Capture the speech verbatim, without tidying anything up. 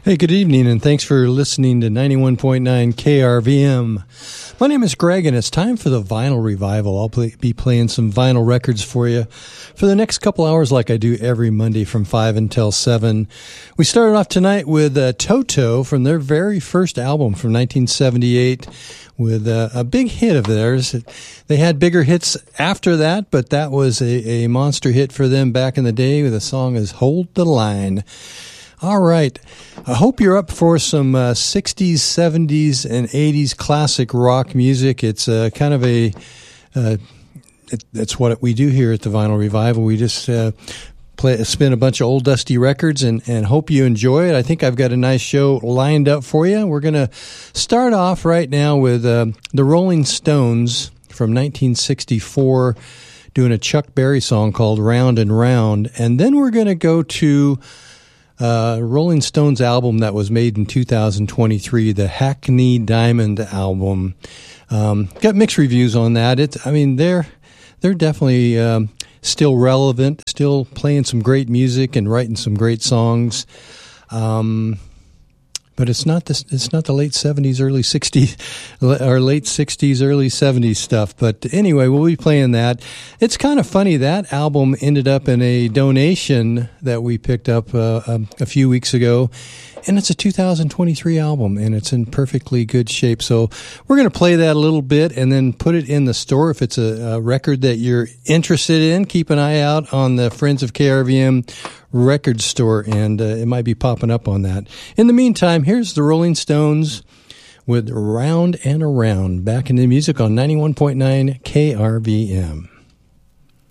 Hey, good evening, and thanks for listening to ninety-one point nine K R V M. My name is Greg, and it's time for the Vinyl Revival. I'll play, be playing some vinyl records for you for the next couple hours like I do every Monday from five until seven. We started off tonight with uh, Toto from their very first album from nineteen seventy-eight with uh, a big hit of theirs. They had bigger hits after that, but that was a, a monster hit for them back in the day. The song is Hold the Line. All right. I hope you're up for some uh, sixties, seventies, and eighties classic rock music. It's uh, kind of a, uh, it, that's what we do here at the Vinyl Revival. We just uh, play, spin a bunch of old dusty records and, and hope you enjoy it. I think I've got a nice show lined up for you. We're going to start off right now with uh, the Rolling Stones from nineteen sixty-four doing a Chuck Berry song called Round and Round. And then we're going to go to Uh, Rolling Stones album that was made in two thousand twenty-three, the Hackney Diamond album. Um, got mixed reviews on that. It's, I mean, they're they're definitely um, still relevant, still playing some great music and writing some great songs. Um, but it's not this. It's not the late seventies, early sixties, or late sixties, early seventies stuff. But anyway, we'll be playing that. It's kind of funny, that album ended up in a donation that we picked up uh, a, a few weeks ago, and it's a two thousand twenty-three album, and it's in perfectly good shape. So we're going to play that a little bit and then put it in the store. If it's a, a record that you're interested in, keep an eye out on the Friends of K R V M record store, and uh, it might be popping up on that. In the meantime, here's the Rolling Stones with Round and Around, back in the music on ninety-one point nine K R V M.